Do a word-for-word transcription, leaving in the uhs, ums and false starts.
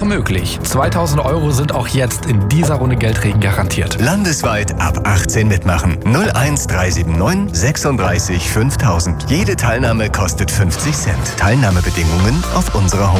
möglich. zweitausend Euro sind auch jetzt in dieser Runde Geldregen garantiert. Landesweit ab achtzehn mitmachen. null eins drei sieben neun sechsunddreißig fünftausend. Jede Teilnahme kostet fünfzig Cent. Teilnahmebedingungen auf unserer Homepage.